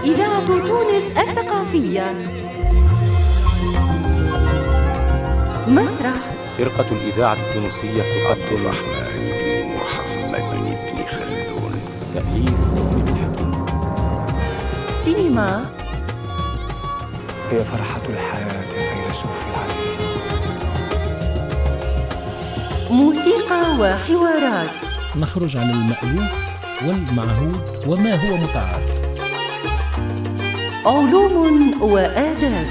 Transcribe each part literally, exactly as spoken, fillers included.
إذاعة تونس الثقافية. مسرح فرقة الإذاعة التونسية تقدم الرحمن بن محمد بن خلدون. تأليف ابن الحكيم. سينما هي فرحة الحياة فيلسوف العالم. موسيقى وحوارات. نخرج عن المألوف والمعهود وما هو متعارف. علوم وآداب.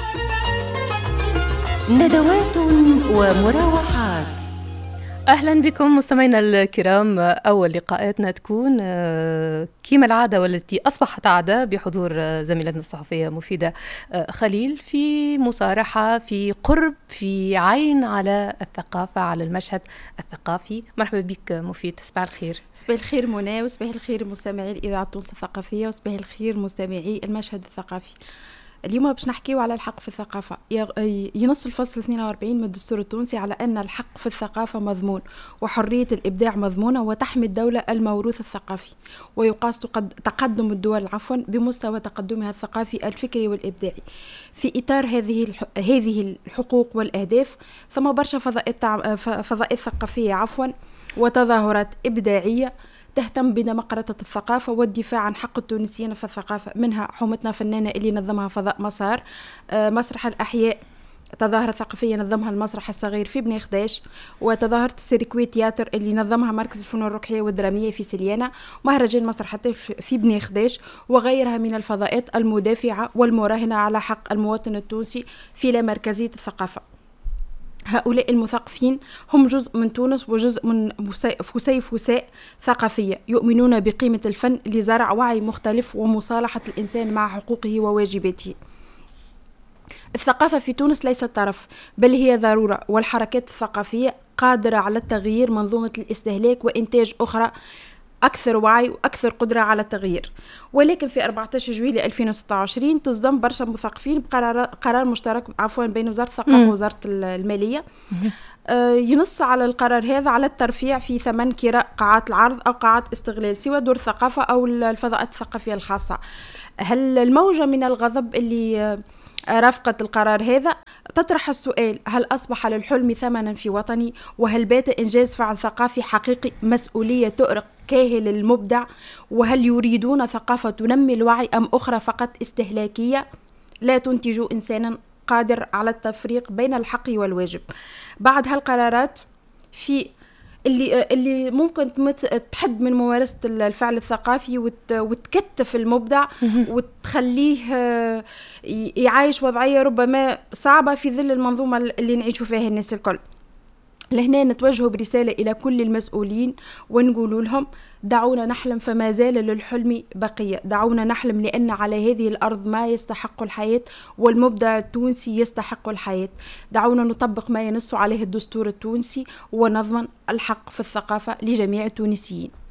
ندوات ومراوحات. أهلا بكم مستمعينا الكرام. أول لقاءاتنا تكون كما العادة والتي أصبحت عادة بحضور زميلتنا الصحفية مفيدة خليل في مصارحة، في قرب، في عين على الثقافة، على المشهد الثقافي. مرحبا بك مفيد، صباح الخير. صباح الخير منى، وصباح الخير مستمعي الإذاعة التونسية الثقافية، وصباح الخير مستمعي المشهد الثقافي. اليوم باش نحكيو على الحق في الثقافة. ينص الفصل اثنين وأربعين من الدستور التونسي على أن الحق في الثقافة مضمون، وحرية الإبداع مضمونة، وتحمي الدولة الموروث الثقافي، ويقاس تقدم الدول عفوا بمستوى تقدمها الثقافي الفكري والإبداعي. في إطار هذه هذه الحقوق والأهداف ثم برشا فضائيات فضائيات ثقافية عفوا وتظاهرات إبداعية تهتم بدمقرطة الثقافة والدفاع عن حق التونسيين في الثقافة، منها حومتنا فنانة اللي نظمها فضاء مسار، مسرح الأحياء تظاهرة ثقافية نظمها المسرح الصغير في بني خداش، وتظاهرة السيركوي تياتر اللي نظمها مركز الفنون الروحية والدرامية في سليانة، مهرجان مسرح الطفل في بني خداش، وغيرها من الفضاءات المدافعة والمراهنة على حق المواطن التونسي في لا مركزية الثقافة. هؤلاء المثقفين هم جزء من تونس وجزء من فسي فساء ثقافية، يؤمنون بقيمة الفن لزرع وعي مختلف ومصالحة الإنسان مع حقوقه وواجباته. الثقافة في تونس ليست طرف، بل هي ضرورة، والحركات الثقافية قادرة على التغيير منظومة الاستهلاك وإنتاج أخرى أكثر وعي وأكثر قدرة على التغيير. ولكن في أربعة عشر جويلية ألفين وستة وعشرين تصدم برشا مثقفين بقرار قرار مشترك عفوا بين وزارة الثقافة ووزارة المالية. آه ينص على القرار هذا على الترفيع في ثمن كراء قاعات العرض أو قاعات استغلال سواء دور الثقافة أو الفضاءات الثقافية الخاصة. هل الموجة من الغضب اللي آه رافقة القرار هذا تطرح السؤال: هل أصبح للحلم ثمنا في وطني؟ وهل بات إنجاز فعل ثقافي حقيقي مسؤولية تؤرق كاهل المبدع؟ وهل يريدون ثقافة تنمي الوعي أم أخرى فقط استهلاكية لا تنتج إنسانا قادر على التفريق بين الحق والواجب؟ بعد هالقرارات في اللي اللي ممكن تحد من ممارسة الفعل الثقافي وتكتف المبدع وتخليه يعيش وضعية ربما صعبة في ظل المنظومة اللي نعيش فيها الناس الكل. لهنا نتوجه برسالة إلى كل المسؤولين ونقول لهم: دعونا نحلم، فما زال للحلم بقية. دعونا نحلم لأن على هذه الأرض ما يستحق الحياة، والمبدع التونسي يستحق الحياة. دعونا نطبق ما ينص عليه الدستور التونسي ونضمن الحق في الثقافة لجميع التونسيين.